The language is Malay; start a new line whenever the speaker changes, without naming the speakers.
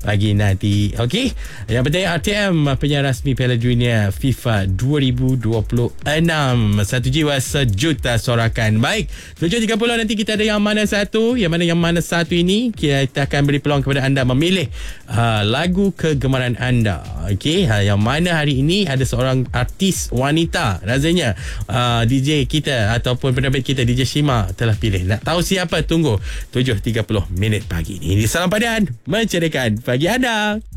pagi nanti. Okey. Yang penting RTM penyiar rasmi Piala Dunia FIFA 2026. Satu jiwa sejuta sorakan. Baik, 7.30 nanti kita ada yang mana satu. Yang mana satu ini kita akan beri peluang kepada anda memilih lagu kegemaran anda. Okey, yang mana hari ini ada seorang artis wanita. Rasanya DJ kita ataupun penerbit kita DJ Shima telah pilih. Nak tahu siapa? Tunggu 7.30 minit pagi ini. Salam Padan menceriakan pagi anda.